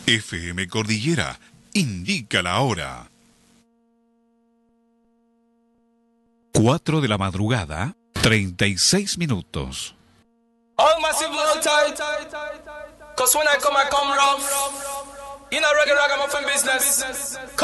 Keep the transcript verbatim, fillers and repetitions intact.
F M Cordillera indica la hora. Cuatro de la madrugada, treinta y seis minutos. All massive hold tight, cause when I come I come rough. In a reggae ragamuffin business.